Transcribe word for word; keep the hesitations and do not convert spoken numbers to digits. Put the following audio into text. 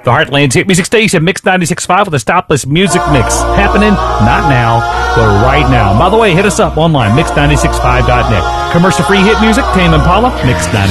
The Heartland's hit music station, Mix ninety-six point five with a stopless music mix. Happening not now, but right now. By the way, hit us up online, mix nine six five dot net. Commercial-free hit music, Tame Impala, Mix ninety-six.